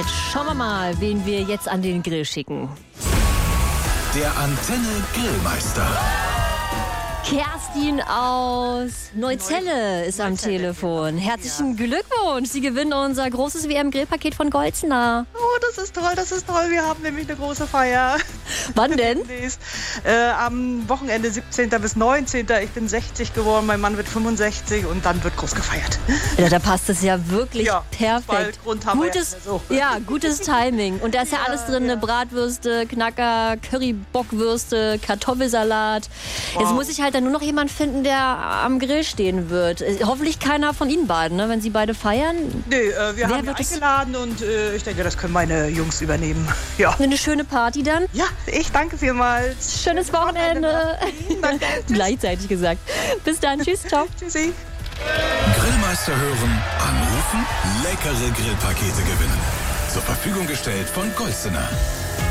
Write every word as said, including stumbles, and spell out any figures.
Jetzt schauen wir mal, wen wir jetzt an den Grill schicken. Der Antenne Grillmeister. Kerstin aus Neuzelle ist am Telefon. Herzlichen Glückwunsch. Sie gewinnen unser großes W M-Grillpaket von Golzener. Oh, das ist toll, das ist toll. Wir haben nämlich eine große Feier. Wann denn? Äh, am Wochenende siebzehnten bis neunzehnten Ich bin sechzig geworden, mein Mann wird fünfundsechzig und dann wird groß gefeiert. Ja, da passt es ja wirklich ja, perfekt. Grund haben gutes, wir ja, so. ja, gutes Timing. Und da ist ja, ja alles drin, ja. Bratwürste, Knacker, Currybockwürste, Kartoffelsalat. Wow. Jetzt muss ich halt dann nur noch jemand finden, der am Grill stehen wird. Hoffentlich keiner von Ihnen beiden, ne? Wenn Sie beide feiern. Nee, äh, wir Wer haben eingeladen und äh, ich denke, das können meine Jungs übernehmen. Ja. Eine schöne Party dann? Ja, ich danke vielmals. Schönes Wochenende. Danke. Gleichzeitig gesagt. Bis dann. Tschüss, ciao. Tschüssi. Grillmeister hören, anrufen, leckere Grillpakete gewinnen. Zur Verfügung gestellt von Golzener.